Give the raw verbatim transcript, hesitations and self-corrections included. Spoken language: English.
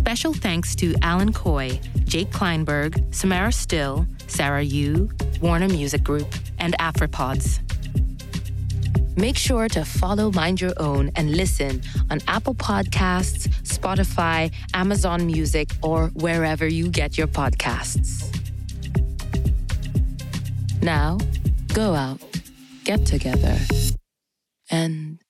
Special thanks to Alan Coy, Jake Kleinberg, Samara Still, Sarah Yu, Warner Music Group, and Afropods. Make sure to follow Mind Your Own and listen on Apple Podcasts, Spotify, Amazon Music, or wherever you get your podcasts. Now, go out, get together, and